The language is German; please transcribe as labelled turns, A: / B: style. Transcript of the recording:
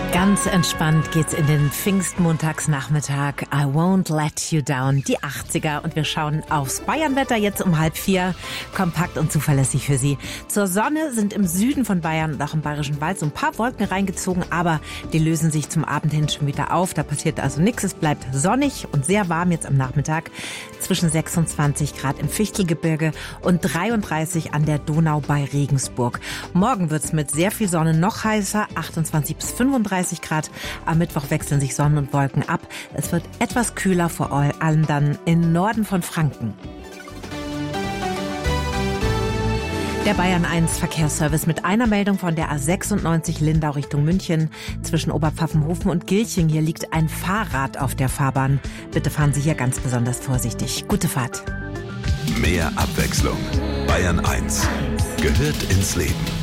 A: Ganz entspannt geht's in den Pfingstmontagsnachmittag. I won't let you down, die 80er. Und wir schauen aufs Bayernwetter jetzt um 3:30. Kompakt und zuverlässig für Sie. Zur Sonne sind im Süden von Bayern und auch im Bayerischen Wald so ein paar Wolken reingezogen, aber die lösen sich zum Abend hin schon wieder auf. Da passiert also nichts. Es bleibt sonnig und sehr warm jetzt am Nachmittag. Zwischen 26 Grad im Fichtelgebirge und 33 an der Donau bei Regensburg. Morgen wird's mit sehr viel Sonne noch heißer, 28 bis 35 Grad. Am Mittwoch wechseln sich Sonne und Wolken ab. Es wird etwas kühler, vor allem dann im Norden von Franken. Der Bayern 1 Verkehrsservice mit einer Meldung von der A96 Lindau Richtung München. Zwischen Oberpfaffenhofen und Gilching. Hier liegt ein Fahrrad auf der Fahrbahn. Bitte fahren Sie hier ganz besonders vorsichtig. Gute Fahrt.
B: Mehr Abwechslung. Bayern 1 gehört ins Leben.